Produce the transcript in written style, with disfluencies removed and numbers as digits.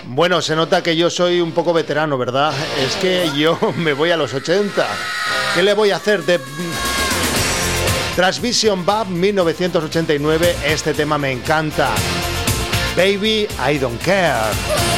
Bueno, se nota que yo soy un poco veterano, ¿verdad? Es que yo me voy a los 80. ¿Qué le voy a hacer? De Transvision Bab 1989, este tema me encanta. Baby, I don't care.